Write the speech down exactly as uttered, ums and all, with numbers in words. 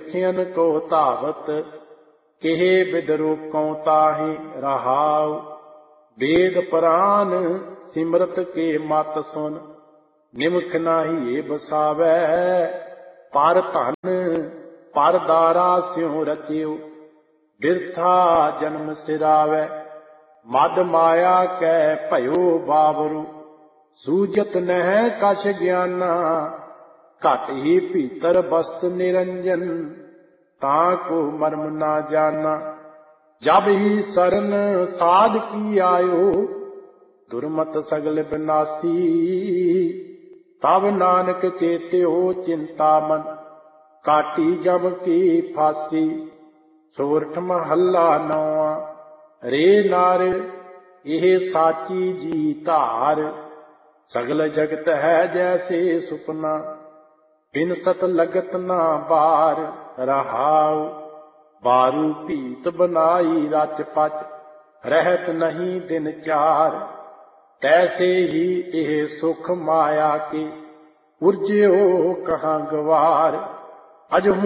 मिथ्यन को धावत, केहे विद रोकों ताहि रहाउ। वेद पुराण सिमरत के मत सुन, निमख नाही बसावै। पर धन पर दारा स्यों रचियो, बिरथा जन्म सिरावै। मद माया कै भयो बावरु, सूजत नह कछ ज्ञाना। घट ही भीतर बस्त निरंजन, ताको मर्म ना जाना। जब ही सरन साध की आयो, दुर्मत सगल विनाशी। तब नानक चेत्यो चिंता मन, काटी जब की फांसी। सोरठ महला नौवां। रे नार यह साची जी धार, सगल जगत है जैसे सुपना। बिन सत लगत ना बार रहाउ। बारू भीत बनाई रच पच, रहत नहीं दिन चार। तैसे ही यह सुख माया के, उर्ज्यो कहाँ गवार। अजहू